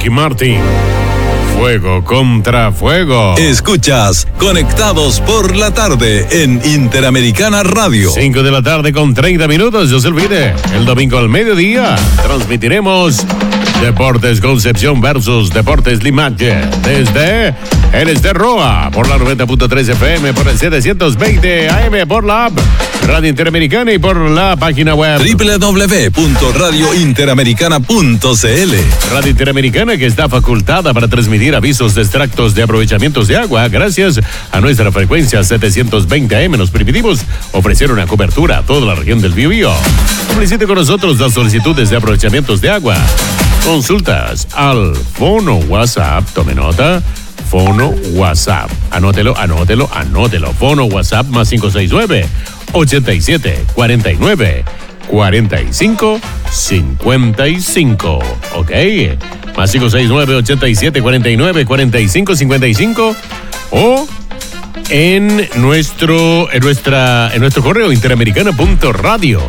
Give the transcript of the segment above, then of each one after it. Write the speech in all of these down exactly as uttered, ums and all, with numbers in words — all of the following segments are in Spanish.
Ricky Martin. Fuego contra fuego. Escuchas Conectados por la Tarde en Interamericana Radio. cinco de la tarde con treinta minutos. No se olvide, el domingo al mediodía transmitiremos Deportes Concepción versus Deportes Limache desde el Esterroa por la noventa punto tres F M, por el setecientos veinte A M, por la app Radio Interamericana y por la página web doble u doble u doble u punto radio interamericana punto c l. Radio Interamericana, que está facultada para transmitir avisos de extractos de aprovechamientos de agua gracias a nuestra frecuencia setecientos veinte A M. Nos permitimos ofrecer una cobertura a toda la región del Biobío. Solicite con nosotros las solicitudes de aprovechamientos de agua. Consultas al fono WhatsApp, tome nota, fono WhatsApp, anótelo, anótelo, anótelo, fono WhatsApp más cinco seis nueve, ochenta y siete, cuarenta y nueve, cuarenta y cinco, cincuenta y cinco, ok, más cinco seis nueve, ochenta y siete, cuarenta y nueve, cuarenta y cinco, cincuenta y cinco, o en nuestro, en nuestra, en nuestro correo interamericana punto radio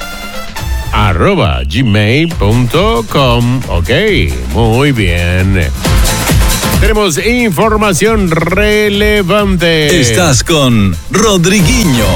arroba gmail punto com. Ok, muy bien. Tenemos información relevante. Estás con Rodriguinho.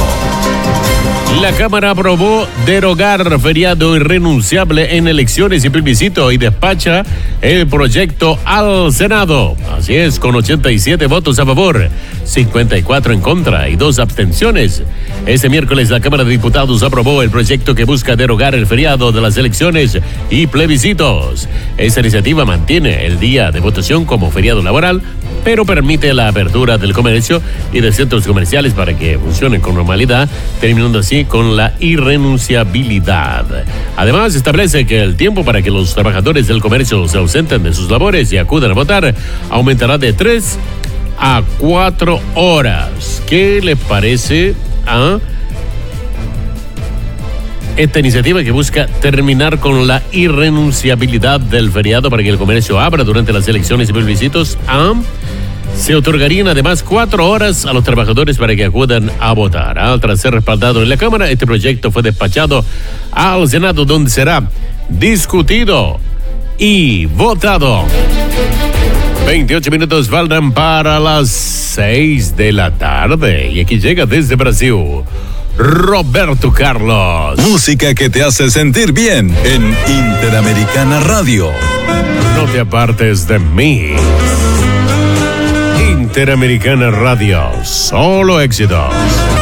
La Cámara aprobó derogar feriado irrenunciable en elecciones y plebiscito y despacha el proyecto al Senado. Así es, con ochenta y siete votos a favor, cincuenta y cuatro en contra y dos abstenciones. Este miércoles la Cámara de Diputados aprobó el proyecto que busca derogar el feriado de las elecciones y plebiscitos. Esta iniciativa mantiene el día de votación como feriado laboral, pero permite la apertura del comercio y de centros comerciales para que funcionen con normalidad, terminando así con la irrenunciabilidad. Además, establece que el tiempo para que los trabajadores del comercio se ausenten de sus labores y acudan a votar aumentará de tres a cuatro horas. ¿Qué les parece a esta iniciativa que busca terminar con la irrenunciabilidad del feriado para que el comercio abra durante las elecciones y plebiscitos? ¿Ah? Se otorgarían además cuatro horas a los trabajadores para que acudan a votar. ¿Ah? Tras ser respaldado en la Cámara, este proyecto fue despachado al Senado, donde será discutido y votado. veintiocho minutos faltan para las seis de la tarde. Y aquí llega desde Brasil Roberto Carlos. Música que te hace sentir bien en Interamericana Radio. No te apartes de mí. Interamericana Radio, solo éxitos.